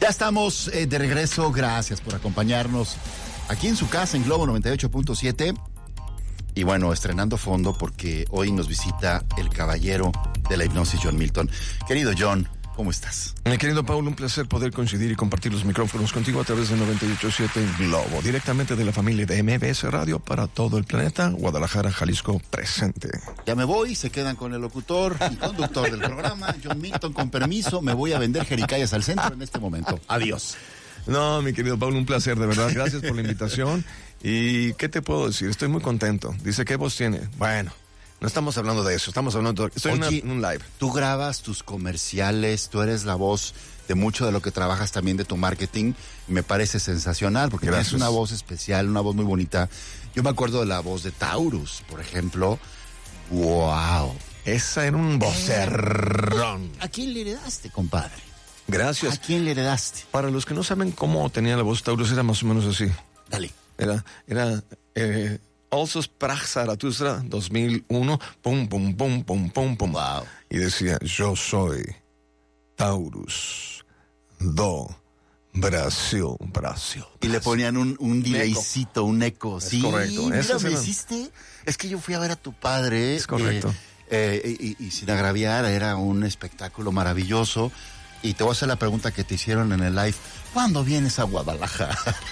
Ya estamos de regreso. Gracias por acompañarnos aquí en su casa en Globo 98.7. Y bueno, estrenando fondo porque hoy nos visita el caballero de la hipnosis, John Milton. Querido John, ¿cómo estás? Mi querido Paulo, un placer poder coincidir y compartir los micrófonos contigo a través de 98.7 Globo, directamente de la familia de MBS Radio para todo el planeta. Guadalajara, Jalisco, presente. Ya me voy, se quedan con el locutor y conductor del programa, John Milton, con permiso, me voy a vender jericayas al centro en este momento. Adiós. No, mi querido Paulo, un placer, de verdad. Gracias por la invitación. ¿Y qué te puedo decir? Estoy muy contento. Dice, ¿qué voz tiene? Bueno, no estamos hablando de eso, estamos hablando de... Estoy en un live. Tú grabas tus comerciales, tú eres la voz de mucho de lo que trabajas también de tu marketing. Me parece sensacional porque tienes una voz especial, una voz muy bonita. Yo me acuerdo de la voz de Taurus, por ejemplo. ¡Wow! Esa era un vocerrón. ¿A quién le heredaste, compadre? Gracias. ¿A quién le heredaste? Para los que no saben cómo tenía la voz Taurus, era más o menos así. Dale. Era Also Sprach Zarathustra 2001, pum, pum, pum, pum, pum, pum. Wow. Y decía, yo soy Taurus do Brasil. Y le ponían un delaycito, un eco. Es sí, correcto. Mira, Eso ¿me hiciste? Es que yo fui a ver a tu padre. Es correcto. Y sin agraviar, era un espectáculo maravilloso. Y te voy a hacer la pregunta que te hicieron en el live. ¿Cuándo vienes a Guadalajara?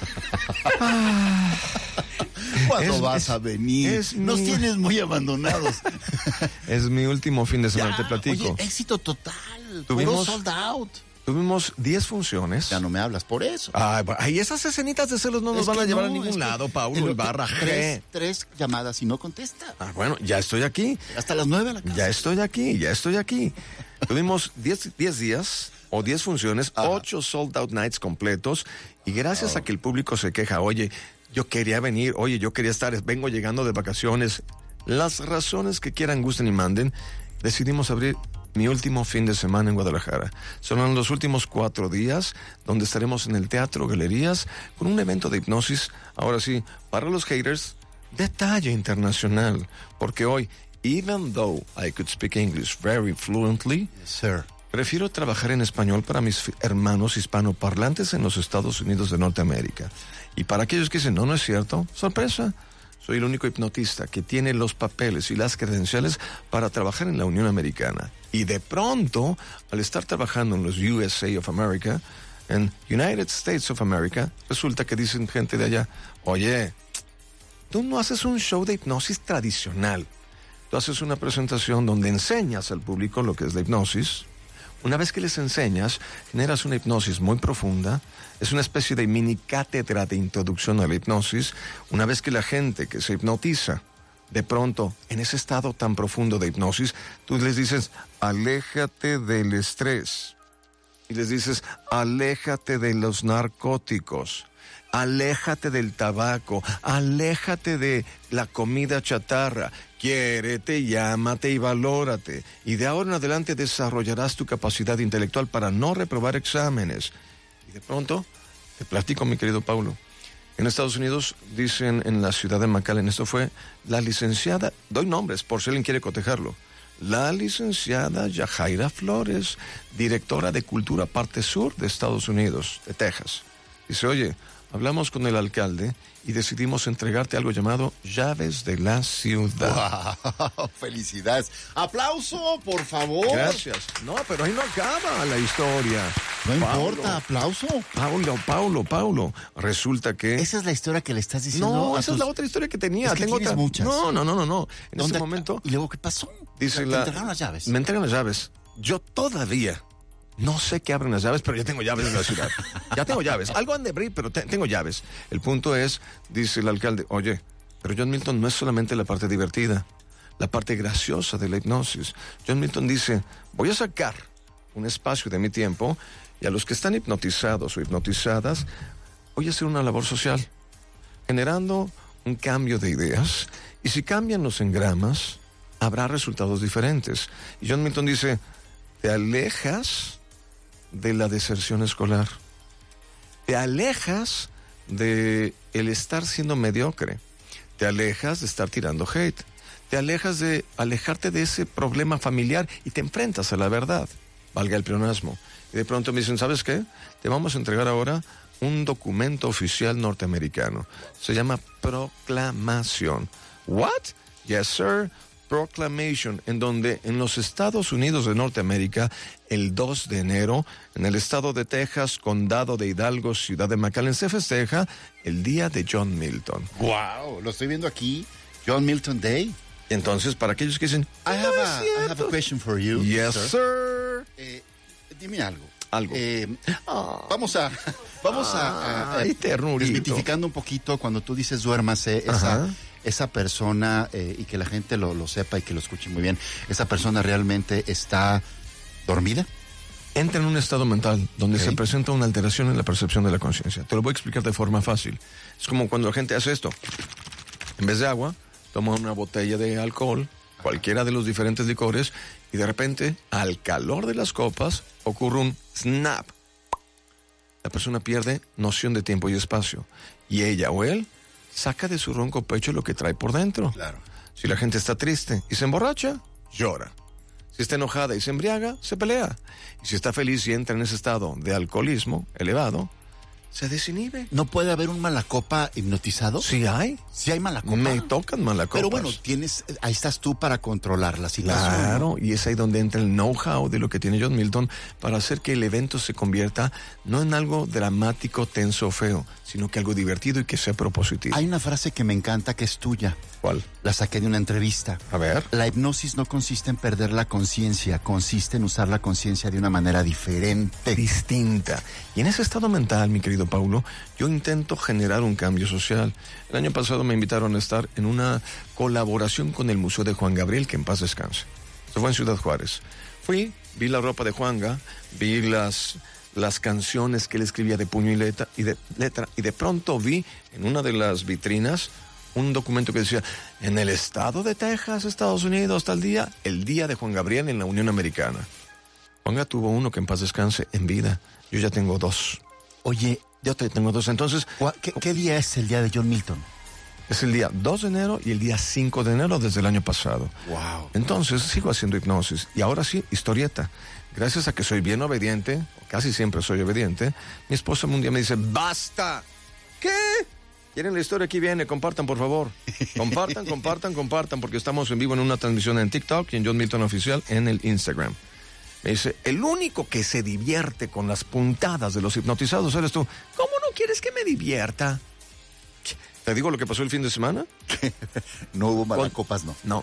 ¿Cuándo vas a venir? Nos tienes muy abandonados. Es mi último fin de semana, Ya, te platico. Oye, éxito total. Tuvimos sold out. Tuvimos 10 funciones. Ya no me hablas por eso. Ay, esas escenitas de celos no nos van a llevar a ningún lado, Paulo. El barra G. Tres llamadas y no contesta. Bueno, ya estoy aquí. Hasta las 9 a la casa. Ya estoy aquí. Tuvimos 10 días o 10 funciones, 8 sold out nights completos. Y gracias a que el público se queja, oye, yo quería venir, oye, yo quería estar, vengo llegando de vacaciones. Las razones que quieran, gusten y manden, decidimos abrir mi último fin de semana en Guadalajara. Son los últimos 4 días donde estaremos en el Teatro Galerías con un evento de hipnosis, ahora sí, para los haters, de talla internacional. Porque hoy, even though I could speak English very fluently, yes, sir, prefiero trabajar en español para mis hermanos hispanoparlantes en los Estados Unidos de Norteamérica. Y para aquellos que dicen, no es cierto, sorpresa. Soy el único hipnotista que tiene los papeles y las credenciales para trabajar en la Unión Americana. Y de pronto, al estar trabajando en los USA of America, en United States of America, resulta que dicen gente de allá, oye, tú no haces un show de hipnosis tradicional. Tú haces una presentación donde enseñas al público lo que es la hipnosis. Una vez que les enseñas, generas una hipnosis muy profunda. Es una especie de mini cátedra de introducción a la hipnosis. Una vez que la gente que se hipnotiza, de pronto, en ese estado tan profundo de hipnosis, tú les dices, aléjate del estrés. Y les dices, aléjate de los narcóticos. Aléjate del tabaco, aléjate de la comida chatarra, quiérete, llámate y valórate. Y de ahora en adelante desarrollarás tu capacidad intelectual para no reprobar exámenes. Y de pronto, te platico, mi querido Paulo, en Estados Unidos dicen en la ciudad de McAllen, esto fue la licenciada, doy nombres por si alguien quiere cotejarlo, la licenciada Yajaira Flores, directora de Cultura Parte Sur de Estados Unidos, de Texas. Dice, oye, hablamos con el alcalde y decidimos entregarte algo llamado Llaves de la Ciudad. ¡Wow! ¡Felicidades! ¡Aplauso, por favor! Gracias. No, pero ahí no acaba la historia. No Paulo, importa, aplauso. Paulo. Resulta que... ¿Esa es la historia que le estás diciendo? No, esa es la otra historia que tenía. Es que Tengo tienes otra. muchas. No. En ese momento... ¿Y luego qué pasó? Dice ¿Te entregaron las llaves? Me entregan las llaves. Yo todavía... No sé qué abren las llaves, pero ya tengo llaves en la ciudad. Ya tengo llaves. Algo han de abrir, pero tengo llaves. El punto es, dice el alcalde, oye, pero John Milton no es solamente la parte divertida, la parte graciosa de la hipnosis. John Milton dice, voy a sacar un espacio de mi tiempo y a los que están hipnotizados o hipnotizadas, voy a hacer una labor social, generando un cambio de ideas. Y si cambian los engramas, habrá resultados diferentes. Y John Milton dice, te alejas de la deserción escolar. Te alejas de el estar siendo mediocre. Te alejas de estar tirando hate. Te alejas de alejarte de ese problema familiar y te enfrentas a la verdad. valga el pleonasmo. Y de pronto me dicen, ¿sabes qué? Te vamos a entregar ahora un documento oficial norteamericano. Se llama proclamación. ¿What? Yes, sir. Proclamation, en donde en los Estados Unidos de Norteamérica, el 2 de enero, en el estado de Texas, condado de Hidalgo, ciudad de McAllen, se festeja el día de John Milton. Wow, lo estoy viendo aquí. John Milton Day. Entonces, para aquellos que dicen, I have a question for you. Yes, sir. Dime algo. Vamos a desmitificando un poquito cuando tú dices duérmase, esa persona, y que la gente lo sepa y que lo escuche muy bien, ¿esa persona realmente está dormida? Entra en un estado mental donde se presenta una alteración en la percepción de la conciencia. Te lo voy a explicar de forma fácil. Es como cuando la gente hace esto. En vez de agua, toma una botella de alcohol, cualquiera de los diferentes licores, y de repente, al calor de las copas, ocurre un snap. La persona pierde noción de tiempo y espacio. Y ella o él saca de su ronco pecho lo que trae por dentro. Claro. Si la gente está triste y se emborracha, llora. Si está enojada y se embriaga, se pelea. Y si está feliz y entra en ese estado de alcoholismo elevado, se desinhibe. ¿No puede haber un malacopa hipnotizado? Sí hay. Sí hay malacopa. Me tocan malacopas. Pero bueno, ahí estás tú para controlar la situación. Claro, y es ahí donde entra el know-how de lo que tiene John Milton para hacer que el evento se convierta no en algo dramático, tenso o feo, sino que algo divertido y que sea propositivo. Hay una frase que me encanta que es tuya. ¿Cuál? La saqué de una entrevista. A ver. La hipnosis no consiste en perder la conciencia, consiste en usar la conciencia de una manera diferente. Distinta. Y en ese estado mental, mi querido Paulo, yo intento generar un cambio social. El año pasado me invitaron a estar en una colaboración con el Museo de Juan Gabriel, que en paz descanse. Esto fue en Ciudad Juárez. Fui, vi la ropa de Juanga, vi las canciones que él escribía de puño y letra, y de pronto vi en una de las vitrinas un documento que decía, en el estado de Texas, Estados Unidos, tal día, el día de Juan Gabriel en la Unión Americana. Juanga tuvo uno, que en paz descanse, en vida. Yo ya tengo dos. Oye, yo tengo dos. Entonces, ¿qué día es el día de John Milton? Es el día 2 de enero y el día 5 de enero desde el año pasado. Wow. Entonces, sigo haciendo hipnosis. Y ahora sí, historieta. Gracias a que soy bien obediente, casi siempre soy obediente, mi esposa un día me dice, ¡basta! ¿Qué? ¿Quieren la historia? Aquí viene, compartan, por favor. Compartan, porque estamos en vivo en una transmisión en TikTok y en John Milton Oficial en el Instagram. Me dice, el único que se divierte con las puntadas de los hipnotizados eres tú. ¿Cómo no quieres que me divierta? ¿Te digo lo que pasó el fin de semana? No hubo malacopas, no. No.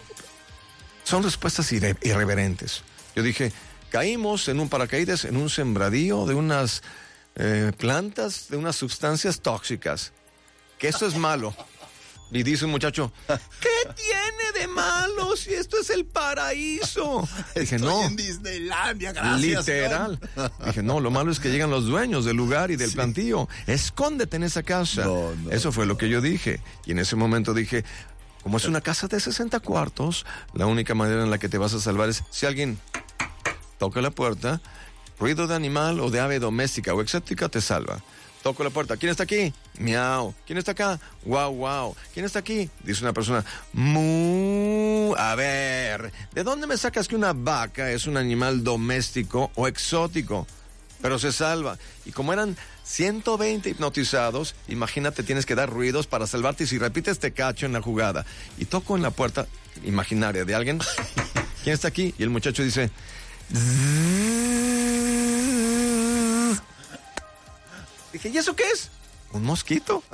Son respuestas irreverentes. Yo dije, caímos en un paracaídas, en un sembradío de unas plantas, de unas sustancias tóxicas. Que eso es malo. Y dice un muchacho, ¿qué tiene de malo si esto es el paraíso? Dije, Estoy no. en Disneylandia, gracias. Literal. Dije, no, lo malo es que llegan los dueños del lugar y del plantío. Escóndete en esa casa. No. Eso fue lo que yo dije. Y en ese momento dije, como es una casa de 60 cuartos, la única manera en la que te vas a salvar es si alguien toca la puerta, ruido de animal o de ave doméstica o exótica te salva. Toco la puerta. ¿Quién está aquí? Miau. ¿Quién está acá? Guau, guau. ¿Quién está aquí? Dice una persona. Mu. A ver, ¿de dónde me sacas que una vaca es un animal doméstico o exótico? Pero se salva. Y como eran 120 hipnotizados, imagínate, tienes que dar ruidos para salvarte. Y si repites, te cacho en la jugada. Y toco en la puerta imaginaria de alguien. ¿Quién está aquí? Y el muchacho dice... Dije, ¿y eso qué es? ¿Un mosquito?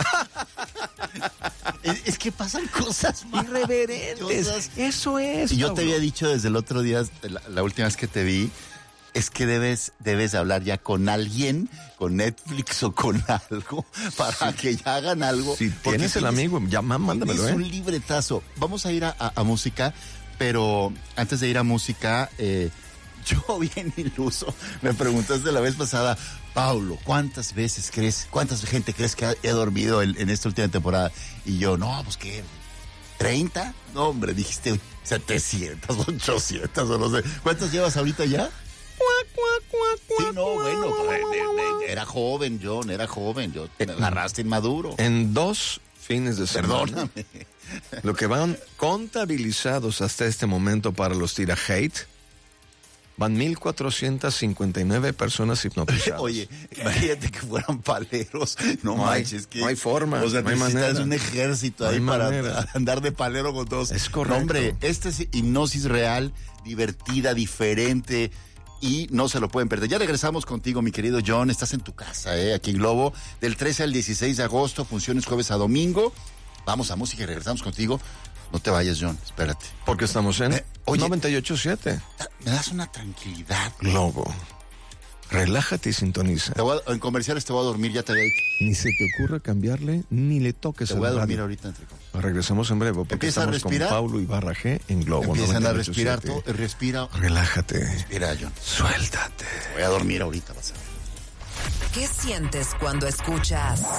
Es que pasan cosas irreverentes. Eso es. Y yo Pablo. te había dicho desde el otro día, la última vez que te vi, es que debes hablar ya con alguien, con Netflix o con algo, para que ya hagan algo. Si tienes el amigo, ya mándamelo. Es un libretazo. Vamos a ir a música, pero antes de ir a música, yo bien iluso, me preguntaste la vez pasada, Paulo, ¿cuánta gente crees que he dormido en esta última temporada? Y yo, no, pues ¿qué? ¿30? No, hombre, dijiste 700, 800 o no sé. ¿Cuántas llevas ahorita ya? Sí, no, bueno, era joven, John, me agarraste inmaduro. En 2 fines de semana. Perdóname. Lo que van contabilizados hasta este momento para los tira hate, Van 1,459 personas hipnotizadas. Oye, imagínate que fueran paleros. No manches. No hay forma. O sea, no hay necesitas manera. un ejército No ahí hay para manera. andar de palero con todos. Es correcto. No, hombre, esta es hipnosis real, divertida, diferente. Y no se lo pueden perder. Ya regresamos contigo, mi querido John. Estás en tu casa, aquí en Globo. Del 13 al 16 de agosto, funciones jueves a domingo. Vamos a música y regresamos contigo. No te vayas, John, espérate. Porque estamos en oye, 98.7. Me das una tranquilidad. Globo. Relájate y sintoniza. En comerciales te voy a dormir, ya te había dicho. Ni se te ocurra cambiarle, ni le toques Te voy a el dormir radio. ahorita entre cosas. Regresamos en breve, porque Empieza a estamos con respirar. Paulo Ibarra G en Globo. Empiezan a respirar, 98.7. respira. Relájate. Respira, John. Suéltate. Te voy a dormir ahorita, vas a ver. ¿Qué sientes cuando escuchas